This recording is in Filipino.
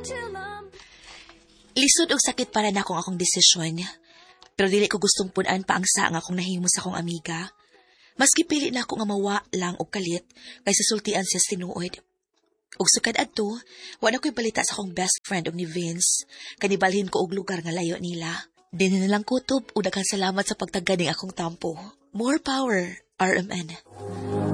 Lisod og sakit para na akong desisyon. Pero dili ko gustong punan pa ang sa nga akong nahimo sa akong amiga. Maski pili na ako nga mawa lang og kalit kaysa sultian siya tinuod. Ug sukad adto, wala ko'y balita sa akong best friend og ni Vince. Kanibalhin ko og lugar nga layo nila. Dili na lang kutob o daghang salamat sa pagtaganing akong tampo. More power, RMN.